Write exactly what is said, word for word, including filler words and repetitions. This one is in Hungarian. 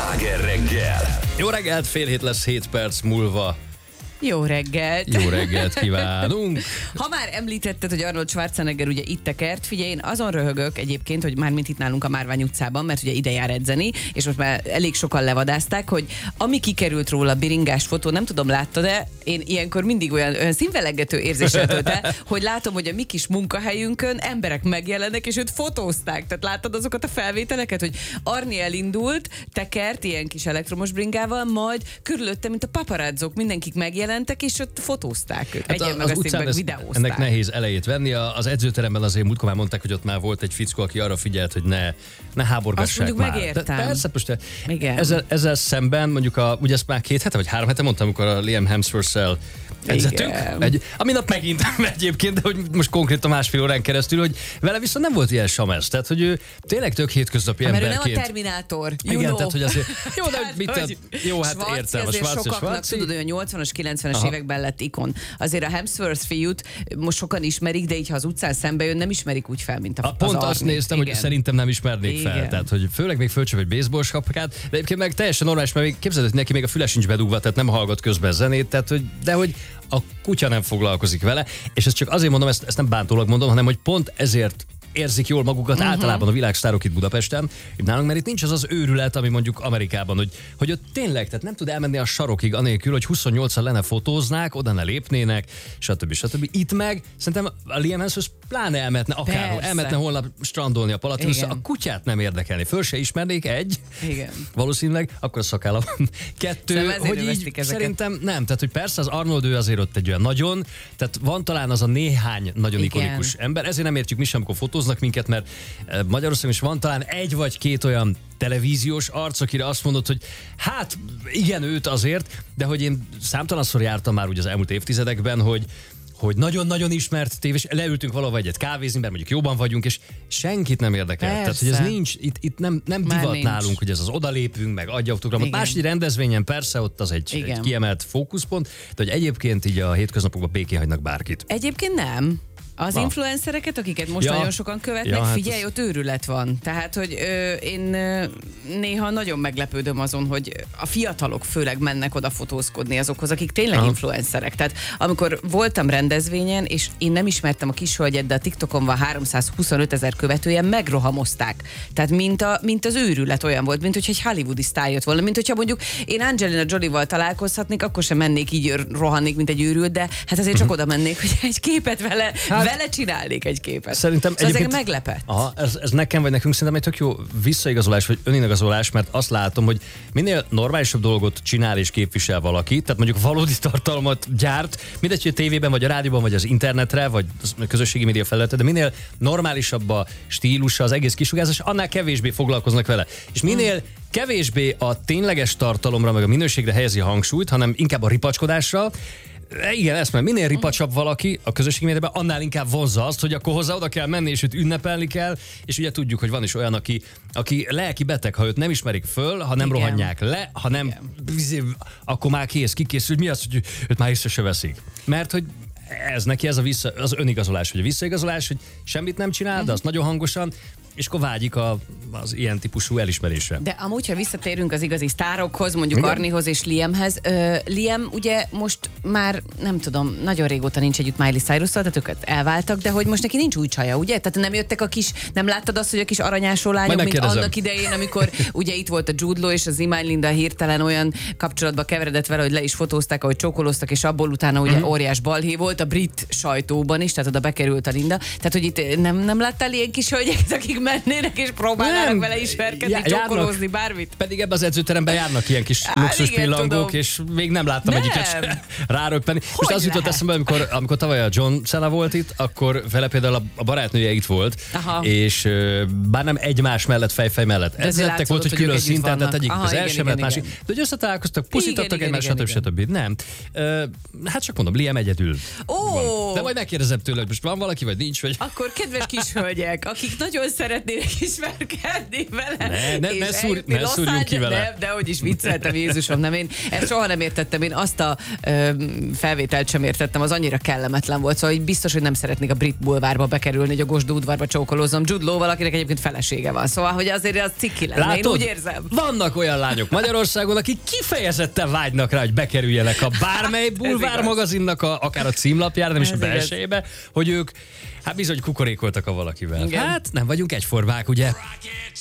Sláger reggel! Jó reggelt, fél hét lesz hét perc múlva. Jó reggelt! Jó reggelt kívánunk! Ha már említetted, hogy Arnold Schwarzenegger ugye itt tekert, figyelj, én azon röhögök egyébként, hogy már mint itt nálunk a Márvány utcában, mert ugye ide jár edzeni, és most már elég sokan levadázták, hogy ami kikerült róla biringás fotó, nem tudom, láttad, de én ilyenkor mindig olyan, olyan színvelengető érzéssel tölt el, hogy látom, hogy a mi kis munkahelyünkön emberek megjelennek, és őt fotózták. Tehát láttad azokat a felvételeket, hogy Arni elindult, tekert ilyen kis elektromos bringával, majd körülötte, mint a paparazzok, mindenkik megjelentek, és ott fotózták őt. Hát Egyen meg azt meg videózták. Ennek nehéz elejét venni. Az edzőteremben azért múltkor már mondták, hogy ott már volt egy fickó, aki arra figyelt, hogy ne, ne háborgassák azt már. megértem. De persze, most Igen. ezzel, ezzel szemben mondjuk, a, ugye ezt már két hete vagy három hete mondtam, amikor a Liam Hemsworth-szel edzettünk. Egy, ami nap megint egyébként, de hogy most konkrétan másfél órán keresztül, hogy vele viszont nem volt ilyen samesz. Tehát, hogy ő tényleg tök hétköznapi Mert emberként. ő nem a Terminátor. You Igen, know. tehát, hogy azért, jó, de mit, hogy jó, hát Schwarzi értem. A azért Schwarzi, sokaknak, Schwarzi. tudod, hogy a nyolcvanas, kilencvenes Aha. években lett ikon. Azért a Hemsworth fiút most sokan ismerik, de így ha az utcán szembe jön, nem ismerik úgy fel, mint a, A pont az azt Arnit. néztem, Igen. hogy szerintem nem ismernék fel. Igen. Tehát, hogy főleg még fölcsöp egy baseball sapkát, de egyébként meg teljesen normális, mert még képzeld, hogy neki még a füle sincs bedugva, tehát nem hallgat közben zenét, tehát, hogy, de hogy a kutya nem foglalkozik vele, és ezt csak azért mondom, ezt, ezt nem bántólag mondom, hanem hogy pont ezért érzik jól magukat uh-huh. általában a világsztárok itt Budapesten, itt nálunk, mert itt nincs az az őrület, ami mondjuk Amerikában, hogy, hogy ott tényleg, tehát nem tud elmenni a sarokig anélkül, hogy huszonnyolcan lenne fotóznák, oda ne lépnének, stb. stb. Itt meg szerintem a Liam Hemsworth pláne elmetne akárhol, Persze. elmetne holnap strandolni a Palatinus, Igen. a kutyát nem érdekelni, föl se ismernék, egy, Igen. valószínűleg, akkor a szakállam. Kettő, Szerintem ezért hogy így növesztik ezeket. szerintem nem, tehát hogy persze az Arnold ő azért ott egy olyan nagyon, tehát van talán az a néhány nagyon Igen. ikonikus ember, ezért nem értjük mi sem, amikor fotóznak minket, mert eh, Magyarországon is van talán egy vagy két olyan televíziós arc, akire azt mondod, hogy hát igen, őt azért, de hogy én számtalanszor jártam már úgy az elmúlt évtizedekben, hogy hogy nagyon-nagyon ismert tévés, leültünk valahol egyet kávézni, mert mondjuk jóban vagyunk, és senkit nem érdekel. Persze. Tehát, hogy ez nincs, itt, itt nem, nem Már divat nincs. nálunk, hogy ez az odalépünk, meg adja autogramot. Igen. Más egy rendezvényen persze, ott az egy, Igen. egy kiemelt fókuszpont, de hogy egyébként így a hétköznapokban békén hagynak bárkit. Egyébként nem. Az Na. influencereket, akiket most Ja. nagyon sokan követnek, Ja, hát figyelj, az- ott őrület van. Tehát, hogy ö, én ö, néha nagyon meglepődöm azon, hogy a fiatalok főleg mennek oda fotózkodni azokhoz, akik tényleg Aha. influencerek. Tehát amikor voltam rendezvényen, és én nem ismertem a kis hölgyet, de a TikTokon van háromszázhuszonöt ezer követője, megrohamozták. Tehát mint, a, mint az őrület olyan volt, mint hogyha egy hollywoodi sztár jött volna, mint hogyha mondjuk én Angelina Jolie-val találkozhatnék, akkor sem mennék így rohannék, mint egy őrült, de hát azért csak oda mennék, hogy egy képet vele, Hát- vele csinálnék egy képet. Szerintem szóval egyébként- ezek meglepett. Aha, ez, ez nekem vagy nekünk szerintem egy tök jó visszaigazolás, vagy önigazolás, mert azt látom, hogy minél normálisabb dolgot csinál és képvisel valaki, tehát mondjuk valódi tartalmat gyárt, mindegy, hogy a tévében, vagy a rádióban, vagy az internetre, vagy a közösségi média felülete, de minél normálisabb a stílusa, az egész kisugárzás, annál kevésbé foglalkoznak vele. És minél kevésbé a tényleges tartalomra, meg a minőségre helyezi a hangsúlyt, hanem inkább a ripacskodásra. Igen, ezt mert minél ripacsabb valaki a közösségi médiában, annál inkább vonzza azt, hogy akkor hozzá oda kell menni, és őt ünnepelni kell, és ugye tudjuk, hogy van is olyan, aki, aki lelki beteg, ha őt nem ismerik föl, ha nem Igen. rohanják le, ha nem, akkor már kész, kikészül, mi az, hogy őt már észre se veszik. Mert hogy ez neki ez a vissza, az önigazolás, vagy a visszaigazolás, hogy semmit nem csinál, de azt nagyon hangosan, és akkor vágyik a, az ilyen típusú elismerésre. De amúgy, ha visszatérünk az igazi sztárokhoz, mondjuk Igen. Arnihoz és Liamhez, uh, Liam ugye most már, nem tudom, nagyon régóta nincs együtt Miley Cyrus-szal, tehát őket elváltak, de hogy most neki nincs új csaja, ugye? Tehát nem jöttek a kis, nem láttad azt, hogy a kis aranyásó lányok, mint megkérdezem. annak idején, amikor ugye itt volt a Jude Law és az Imány Linda hirtelen olyan kapcsolatba keveredett vele, hogy le is fotózták, ahogy csókoloztak, és abból utána ugye Mhm. óriás balhé volt a brit sajtóban is, tehát oda bekerült a Linda. Tehát, hogy itt nem, nem láttál ilyen kis hölgyeket, akik mennének és próbálnának Nem. vele ismerkedni, Já- csókolózni, bármit? Pedig ebben az edzőteremben járnak ilyen kis Á, luxus igen, pillangók, tudom. és még nem láttam Nem. egyiket se ráröppenni. Most Hogy az jutott lehet? eszembe, amikor, amikor tavaly a John Cena volt itt, akkor vele például a, a barátnője itt volt, Aha. és uh, bár nem egymás mellett, fejfej mellett azért edzettek, látszott, volt, hogy hogy külön ők együtt szinten, tehát vannak. egyik Aha, az igen, első igen, mellett, másik, igen. de hogy összetalálkoztak, puszítottak Igen, egymást, igen, stb. igen, stb. Nem. Uh, hát csak mondom, Liam egyedül. Ó! van. De majd megkérdezem tőle, hogy most van valaki, vagy nincs, vagy... Akkor kedves kis hölgyek, akik nagyon szeretnek szeretnének ismerkedni vele. Ne, ne, és ne, szúr, eljutni ne Los szúrjunk ki Angeles- vele. Nem, de hogy is vicceltem, Jézusom, nem én. Ezt soha nem értettem. Én azt a ö, felvételt sem értettem, az annyira kellemetlen volt. Szóval hogy biztos, hogy nem szeretnék a brit bulvárba bekerülni, hogy a Gosdú udvarba csókolózzam Jude Law-val, akinek egyébként felesége van. Szóval, hogy azért az ciki lenne. Én Látod? úgy érzem. Vannak olyan lányok Magyarországon, akik kifejezetten vágynak rá, hogy bekerüljenek a bármely bulvár igaz. magazinnak, a, akár a címlapjára, nem is a Ez igaz. belsejébe, hogy ők hát bizony kukorékoltak a valakivel. Igen. Hát nem vagyunk egyformák, ugye?